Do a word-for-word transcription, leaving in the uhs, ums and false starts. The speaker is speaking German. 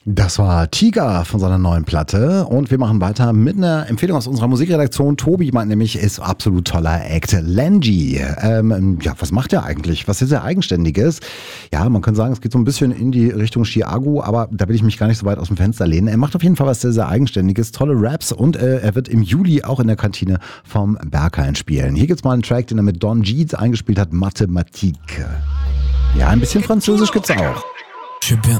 Das war Tiga von seiner neuen Platte und wir machen weiter mit einer Empfehlung aus unserer Musikredaktion. Tobi meint nämlich, ist absolut toller Act. Lenji, ähm, ja, was macht er eigentlich? Was ist er Eigenständiges? Ja, man kann sagen, es geht so ein bisschen in die Richtung Chiago, aber da will ich mich gar nicht so weit aus dem Fenster lehnen. Er macht auf jeden Fall was sehr, sehr Eigenständiges, tolle Raps und äh, er wird im Juli auch in der Kantine vom Berghain spielen. Hier gibt's mal einen Track, den er mit Don G eingespielt hat, Mathematik. Ja, ein bisschen Französisch gibt's auch. Je suis bien,